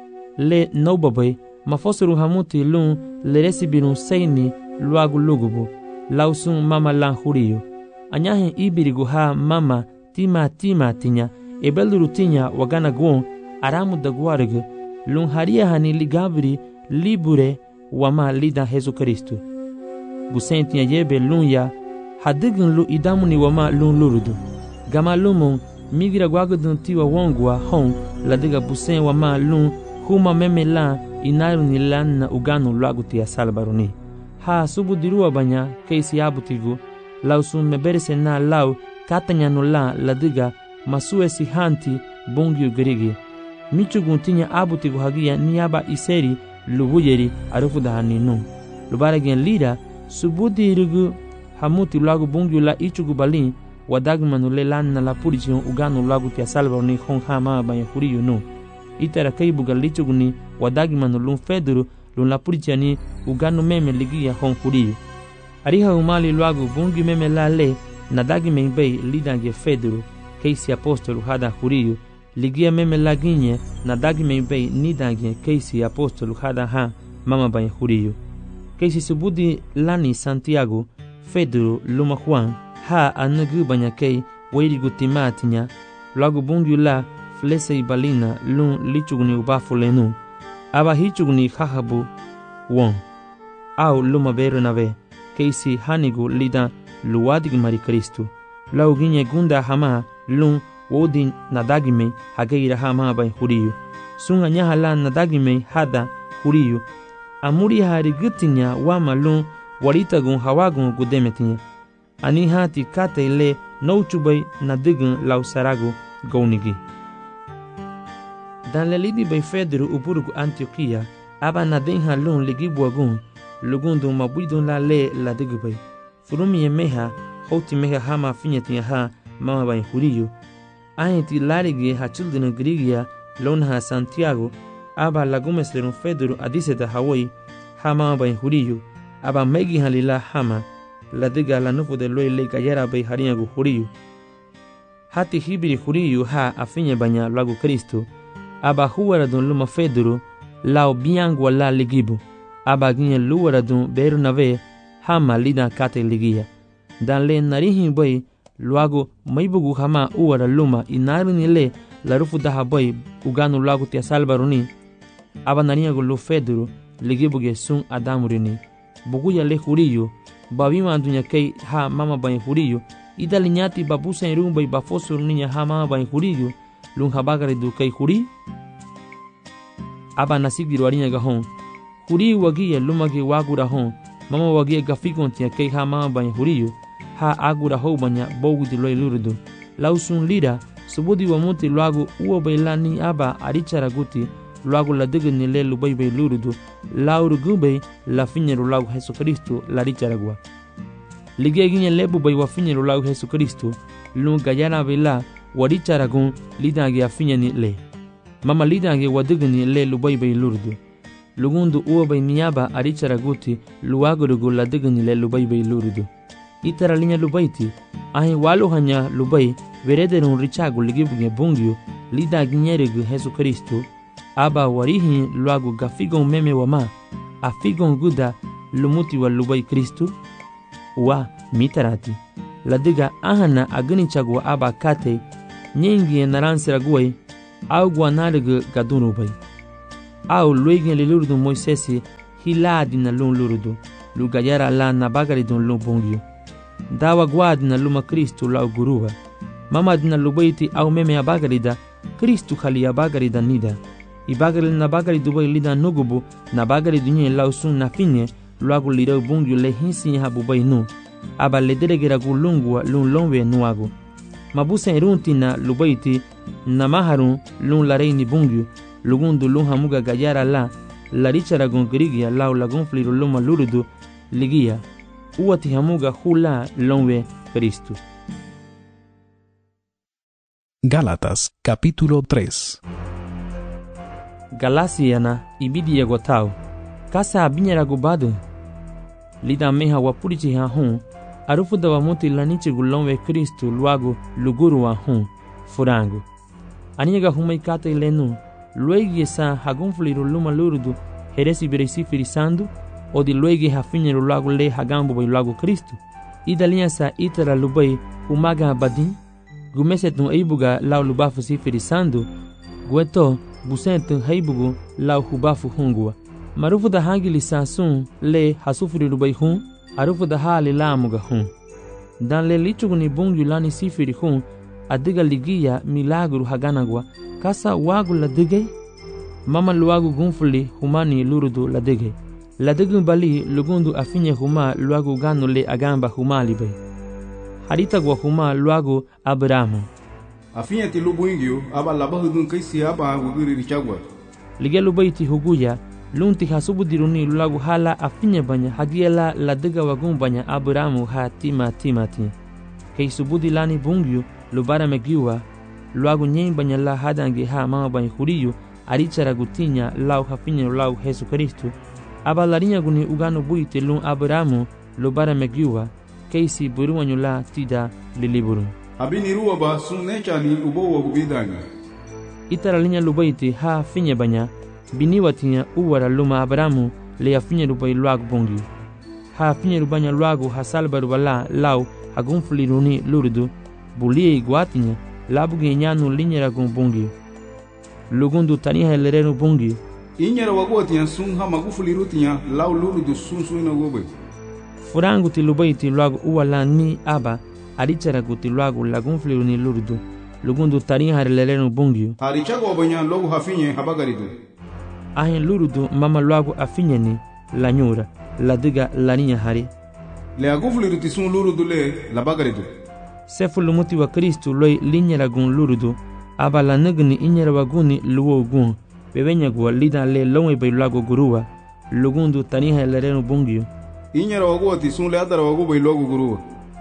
le nobabai mafosuru hamuti lun leresibirun seini luagu lugubu lausun mama lan huriyu. Anyahen ibirigu ha mama tima tima tinya ebeluru tinya wagana guon aramu daguarigu lun haria hani ligabri libure wama lida Jesu Kristu. Busen tinya yebe lun ya hadigin lu idamuni wama lun lurudu. Gama lumun migira gwagudun tiwa wongwa hon ladiga busen wama lun huma meme la inaru ni lan na uganu luaguti ya salbaruni. Ha subu dirua banya keisi abutigu lausun meberese na lau katanya no la ladiga masue si hanti bungyu gerigi. Michugun tinya abutigu hagia niaba iseri lubuyeri arufu da haninu. Lubaragen lida subudi irugu hamuti luagu bungyu la ichugu balin wadagmanu le lan na la purichion uganu luagu tia salbaruni hon hama banya huriyu nu. Itara kaibuga lichuguni wadagmanu lun feduru lun la purichiani uganu meme ligia hon huriyu. Ariha umali luagu bungyu meme la le nadagi membei lidange feduru keisi apostolu hada huriyu ligia meme laginye nadagi membei nidange keisi apostolu hada ha mama banya huriyu. Keisi subudi lani Santiago Feduru luma Juan ha anugu banya kei weirigu timatinya luagu bungyu la flese ibalina lun lichuguni ubafulenu aba hichuguni hahabu won au luma beru nave keisi hanigu lida luwadig mari Kristu lau ginye gunda hama lun wodin nadagime hageira hama bai huriyu sunga nyaha la nadagime hada huriyu amuri hari gutinya wama lun waritagun hawagun gudemetinya ani hati kate ile nouchubai nadigun lau saragu gaunigi. Dan lelidi bai Fedru uburugu Antioquia aba nadinha lun ligibuagun lugundu mabudun la le la digubai. Furumi ye meha hoti meha hama finyetinya ha mama bai huriyu. Ahenti larigi ha children grigia lon ha Santiago aba lagumes lerun Fedru adiseta Hawaii ha mama bai huriyu. Aba megi halila hama la diga la nufu de loy le gayara bai hariyagu huriyu. Hati hibiri huriyu ha afinye banya lagu Kristu. Aba huwara dun luma Fedru lao biangu la ligibu. Aba ginye luwara dun beru nave hama lida kate ligia. Dan le narihin bai luagu maibugu hama uwara luma inarini le la rufu daha bai uganu luagu tia salbaruni. Aba nariyagu lu Fedru ligibuge sun adamurini. Buguya le huriyu babima dunya kei ha mama bai huriyu ida linyati babusa irumba bafoso ninya ha mama bai huriyu lun habagari du kei huri aba nasigiru arinya gahon huri wagia lumagi wagura hon mama wagia gafikon tia kei ha mama bai huriyu ha agura ho banya bogu di loy lurudu lausun lida subudi wa muti luagu uo bai lani aba arichara guti luagu la digu ni le lubai bai lurudu lauru gubei la finyeru lagu Jesu Kristu la richaragua. Ligia ginye lebu bai wa finyeru lagu Jesu Kristu lun gayana bai la wa richaragun lidange a finyeni le. Mama lidange wa digu ni le lubai bai lurudu. Lugundu uo bai niyaba a richaraguti luagurugu la digu ni le lubai bai lurudu. Itara linya lubaiti ahi walu hanya lubai verederun richagu ligibuge bungyu lidange nyerigu Jesu Kristu. Aba warihi luagu gafigon meme wama afigon guda lumuti wa lubai Kristu wa mitarati la diga ahana agani chagwa aba kate nyengi naran siraguai au guanarga gadunubay au luigi le lurdu Moisesi hiladi na lun lurdu lugayara la nabagari dun lun bongyo dawa guadi na luma Kristu la guruba mama dina lubaiti au meme abagarida Kristu khali abagarida nida ibagari na bagari dubai lida nugubu na bagari dunye la usun na finye luagu lirau bongyo le hinsi habu bai nu aba le deregera gulungwa lun lonwe nuagu mabusa irunti na lubaiti na maharun lun lareini bongyo lugundu lun hamuga gayara la la richara gon grigia la lagun fliro luma lurudu ligia uati hamuga hula lonwe Cristo. Gálatas capítulo tres. Galasiana ibidi yagotao kasa abinyara gubado lida meha wapurichi ha hun arufu da wamuti lanichi gulonwe Cristo luago luguru wa hun furango aniga humai kata ilenu luegi sa hagunfliru luma lurudu heresi beresi firisando o di luegi hafinyeru luago le hagambo bai luago Cristo idalinha sa itara lubai humaga badin gumesetun eibuga lau lubafu si firisando gueto busentu heibugu lau hubafu hungua marufu da hagili sasun le hasufuri lubai hun arufu da hali lamuga hun dan le lichuguni bungyu lani sifiri hun adiga ligia milagru haganagwa kasa wagu la digay mama luagu gunfuli humani lurudu la digay la digun bali lugundu afinye huma luagu ganu le agamba huma libay harita gwa huma luagu Abrahamu afinye ti lubuingyo aba labahudun kaisi aba wugiri richagwa lige lubaiti huguya lunti hasubu diruni luagu hala afinye banya hagiela la diga wagun banya Abrahamu ha tima timati kei subudi lani bungyu lubara megiwa luagu nyen banya la hadange ha mama banya huriyu arichara gutinya lau hafinye lau Yesu Kristu aba larinya guni ugano buite lun Abrahamu lubara megiwa keisi buruwanyu la tida liliburu abini ruwa ba sunne chani ubowa gubidanga itara linya lubaiti ha finye banya biniwatinya uwara luma Abrahamu le afinye lubai luagu bongi ha finye lubanya luagu hasalba rubala lau hagunfuli runi lurdu bulie iguatinya labuge nyanu linyera gun bongi lugundu taniha lerenu bongi inyera wagotinya sun ha magufuli rutinya lau lurdu sun suina gobe furangu ti lubaiti luagu uwala ni aba arichara guti luagu lagunfuli runi lurdu lugundu taniha lerenu bongi harichago banya logu hafinye habagaridu ahin lurudu mama luagu afinyeni la nyura la diga la niña hari le agufliru tisun lurudu le la bagaridu sefu lumuti wa Kristu loi linyera gun lurudu aba la nagni inyera waguni luwo gun bebenya gwa lida le lonwe bai luagu guruwa lugundu taniha lerenu bungio inyera wagu tisun le adara wagu bai luagu guruwa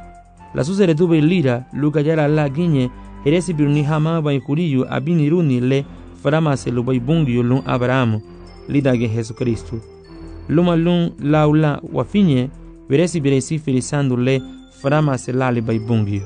la susere dube lira luka yara la ginye heresi biruni hama bai kuriyu abini runi le faramase lubai bungio lun Abrahamu lidage Yesu Kristu luma lun laula wafinye veresi beresi firisando le faramase lali bai bungio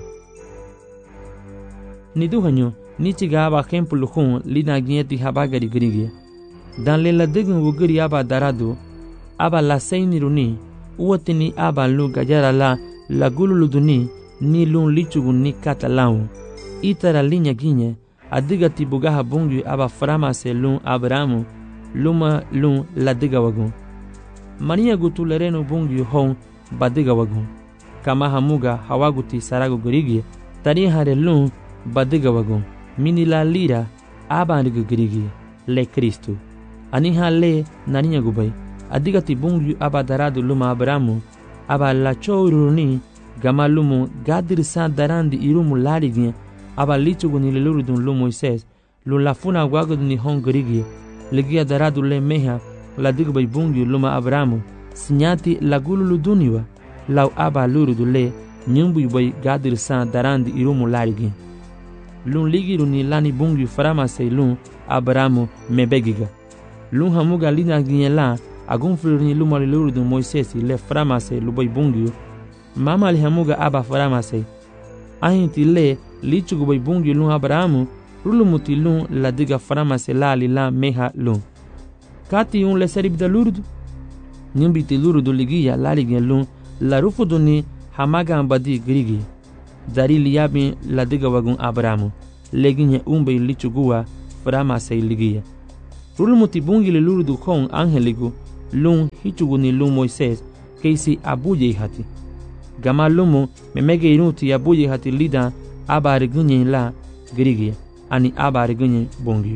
ni duhanyo ni chiga aba kempu luhun lidage ti habagari grigia dan le la degun wugiri aba darado aba la seini runi uwatini aba lu gajara la la gululuduni ni lun lichugun ni katalau itara linya ginye adiga ti bugaha bungi aba faramase lun Abrahamu luma lun la diga wagun mania gutu lereno bungi hon badiga wagun kama hamuga hawaguti sarago gurigi tani hare lun badiga wagun mini la lira aba ndiga gurigi le Kristo ani hale naninya gubai adiga ti bungi aba daradu luma Abrahamu aba la choruni gama lumu gadir sa darandi irumu larigi aba lichugu ni lelurudun lu Moises lu lafuna wagodu ni hongorigi legia daradu le meha la digu bai bungi luma Abrahamu sinyati la gululu duniwa lau aba lurudu le nyumbu bai gadir sa darandi irumu larigi lun ligiru ni lani bungi faramase lun Abrahamu mebegiga lun hamuga lina ginyela agunfliru ni luma lelurudun Moises le faramase lu bai bungi mama li hamuga aba faramase ahinti le lichugu bai bungi lun Abrahamu rulumuti lun la diga faramase lali la meha lun kati un le seribida lurudu nimbiti lurudu ligia lali gen lun la rufudu ni hamaga ambadi grigi dari liabin la diga wagun Abramu leginye umbe lichugua frama sei ligia rulmuti bungi le lurdu kon angeligu lun hichuguni lun Moises keisi abuye hati gama lumu memege inuti abuye hati lida abare gunye la grigia ani abare gunye bongio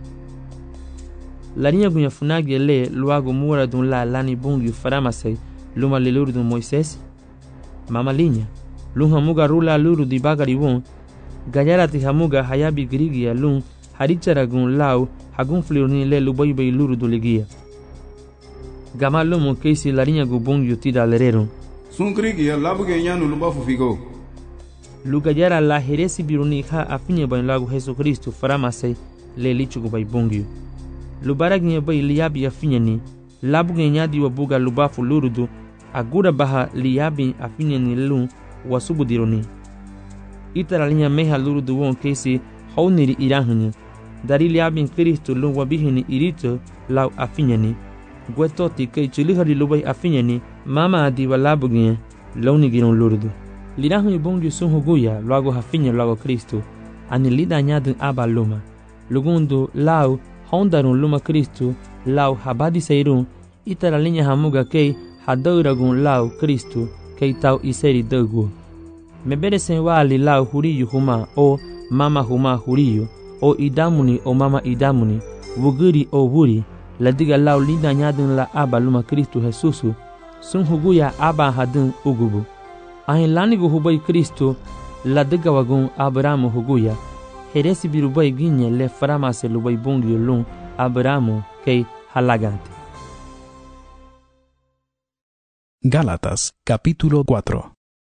la niña gunya funagi le luago mura dun la lani bongio frama sei luma le lurdu Moises mama linya lun hamuga rula luru di bagari won gayarati hamuga hayabi grigia lun haricharagun lau hagun flirni le lubai bai luru do legia gama lumu keisi la niña gu bongio tida lerero sun grigia labuge nyanu lubafu figo lugayara la heresi biruni ha afinye bai lagu Jesu Kristo faramase le lichugo bai bongio lubaragnya bai liabi afinye ni labuge nyadi wabuga lubafu lurudu agura baha liabi afinye ni lun wasubu dironi itara linya meha lurudu won keisi hauniri irahnya dari liabi Kristo lun wabihini irito lau afinye ni gwetoti kei chulihari lubai afinye ni mama adi walabuge launi giron lurudu lirahnya bongio sun huguya luago hafinye luago Kristo ani lida nyadu aba luma lugundu lau hondarun luma Kristo lau habadi seirun itara linya hamuga kei hadauragun lau Kristo kei tau iseri dogu mebere sen wali lau huriyu huma o mama huma huriyu o idamuni o mama idamuni wuguri o wuri ladiga lau lida nyadun la aba luma Kristo Jesusu sun huguya aba hadun ugubu ahin lanigu hubai Kristo ladiga wagun Abramu huguya heresi birubai ginye le faramase lubai bongio lun Abramu kei halagante. Gálatas capítulo cuatro.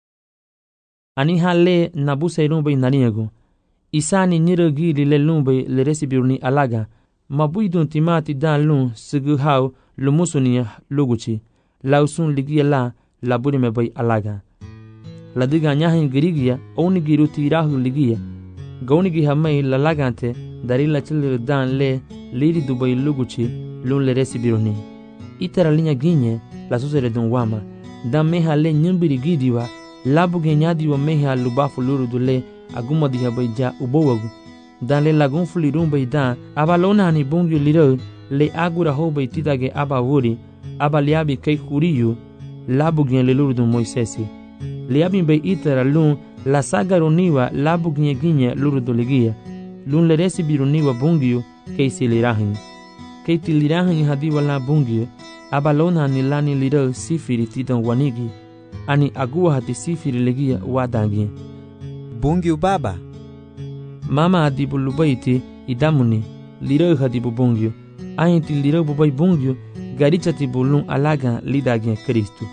Ani hale nabuse rumbai naniego isani nirogiri le lumbai le resibiruni alaga mabuidun timati dan lun sigu hau lumusuni luguchi lausun ligia la laburi me bai alaga ladiga nyahin girigia oni giruti rahu ligia gauni gi hamai lalagante dari la chile dan le liri dubai luguchi lun le resibiruni itara linya ginye la susere dun wama dan meha le nyumbiri gidiwa labu genyadi wa meha lubafu luru dule aguma diha baija ubowagu dan le lagun fulirun baida abalona ni bongyo liro le agura ho baitidage aba wuri aba liabi kai kuriyu labu gen le luru dun Moisesi liabi bai itara lun la sagaroniwa labu gen ginye luru dolegia lun le resibiruniwa bongyo kai silirahin kai tilirahin hadiwa la bongyo abalona ni lani liro sifiri tidan wanigi ani agua hati sifiri legia wadangi bongyo baba mama adibu lubaiti idamuni liro hadibu bongyo ainti liro bubai bongyo garichati bulun alaga lidagi Kristo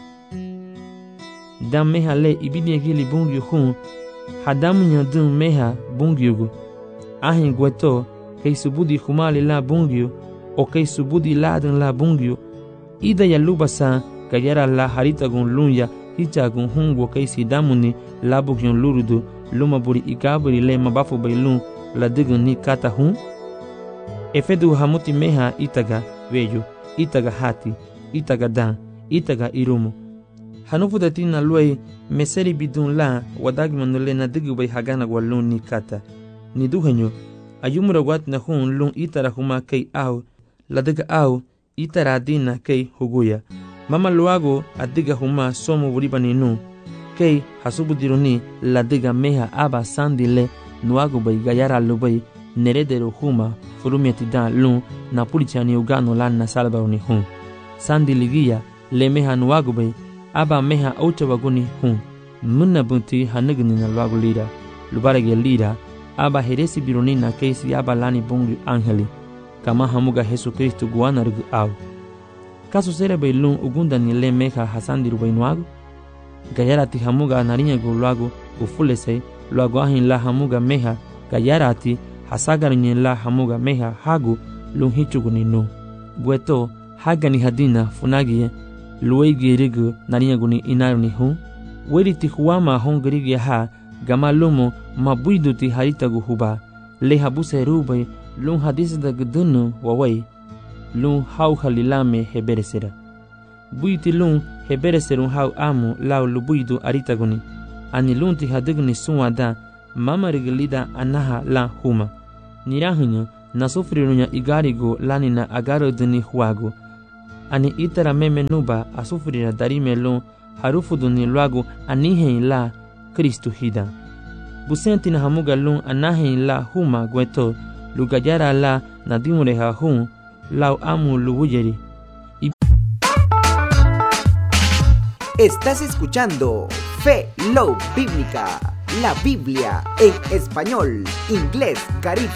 dam meha le ibini gili bongyo hun hadamu nyadun meha bongyo gu ahin gweto kei subudi humali la bongyo o kei subudi ladun la bongyo ida ya lubasa kayara la harita gun lunya hicha gun hungo kaisi damuni labu gyon lurudu luma buri ikaburi le mabafu bailun la digun ni kata hun efedu hamuti meha itaga weyo itaga hati itaga dan itaga irumu hanufu datina luai meseri bidun la wadagi manule na digu bai hagana walun ni kata ni duhenyo ayumura wat na hun lun itara huma kei au la diga au itara dina kei huguya mama luago adiga huma somo buribani nu kei hasubu diruni la diga meha aba sandile nuago bai gayara lubai neredero huma furumiati dan lun na pulichani ugano lan na salba uni hun sandi ligia le meha nuago bai aba meha ocha waguni hun munna bunti hanugni na luago lira lubarage lira aba heresi biruni na keisi aba lani bungi angeli kama hamuga Jesu Kristo guana rugu au kaso sere bai lun ugunda ni le meha hasandiru bai nuago gayarati hamuga narinya gu luago ufulese luago ahin la hamuga meha gayarati hasagarinye la hamuga meha hagu lun hichuguni nu bueto hagani hadina funagie luegi rigu narinya guni inaruni hu weriti huama hongrigia ha gama lumo mabuiduti haritagu huba le habuse rubai lun hadis da gdunu wawai lun hau halilame heberesera buiti lun hebereserun hau amu lau lubuidu aritaguni ani lunti hadigni suwada mama riglida anaha la huma nirahunya na sufrirunya igarigo lanina agaroduni huago ani itara meme nuba asufrira darime lo harufuduni luago anihen la Kristo hida busenti na hamuga lun anahen la huma gweto lugayara la nadimure ha hun lau amu luwuyeri. Estás escuchando Fe Love Bíblica, la Biblia en español, inglés, caribe.